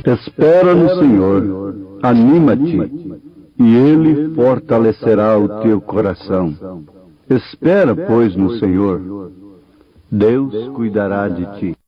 Espera no Senhor, anima-te, e Ele fortalecerá o teu coração. Espera, pois, no Senhor. Deus cuidará de ti.